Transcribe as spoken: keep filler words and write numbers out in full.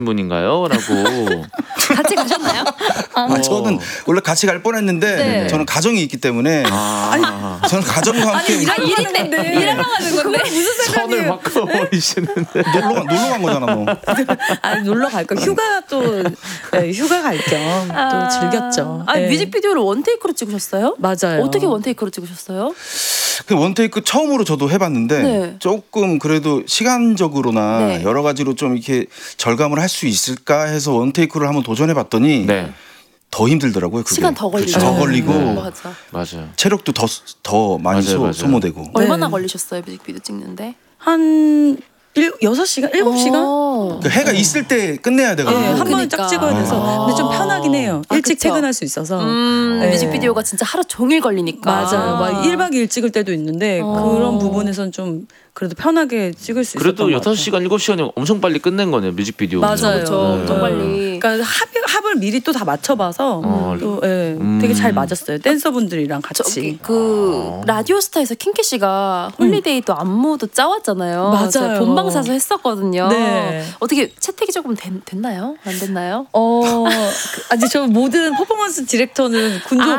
분인가요? 라고. 같이 가셨나요? 아, 저는 원래 같이 갈 뻔했는데 네. 저는 가정이 있기 때문에 아. 아니, 저는 가정과 함께 아니, 이런 일인데 일하러 가는 건데 무슨 선을 바꿔버리시는데 놀러, 놀러 간 거잖아 뭐. 아니 놀러 갈 거 휴가 또 네, 휴가 갈 겸 또 아. 즐겼죠. 아 네. 뮤직비디오를 원테이크로 찍으셨어요? 맞아요. 어떻게 원테이크로 찍으셨어요? 그 원테이크 처음으로 저도 해봤는데 네. 조금 그래도 시간적으로나 네. 여러 가지로 좀 이렇게 절감을 할 수 있을까 해서 원테이크를 한번 도전해봤더니 네. 더 힘들더라고요. 그게. 시간 더 걸리고 더 걸리고 네. 맞아. 맞아요. 체력도 더, 더 많이 맞아요, 소, 맞아요. 소모되고. 얼마나 네. 걸리셨어요 뮤직비디오 찍는데? 한 일, 여섯 시간? 일곱 시간? 그 해가 있을 때 끝내야 돼가지고. 네, 한 번에 딱 찍어야 돼서. 근데 좀 편하긴 해요. 아, 일찍 그쵸? 퇴근할 수 있어서. 음, 네. 뮤직비디오가 진짜 하루 종일 걸리니까. 맞아요. 막 일 박 이 일 찍을 때도 있는데 어. 그런 부분에선 좀 그래도 편하게 찍을 수 있었던 그래도 것 같아요. 여섯 시간, 일곱 시간이 엄청 빨리 끝낸 거네요, 뮤직비디오. 맞아요. 그렇죠. 엄청 네. 빨리. 그러니까 합, 합을 미리 또 다 맞춰봐서 어, 또 예, 음. 되게 잘 맞았어요. 댄서분들이랑 같이. 저기 그 라디오스타에서 킹키 씨가 홀리데이 또 안무도 짜왔잖아요. 맞아요. 제가 본방사수 했었거든요. 네. 어떻게 채택이 조금 된, 됐나요? 안 됐나요? 어, 그, 아직 저 모든 퍼포먼스 디렉터는 군조 아,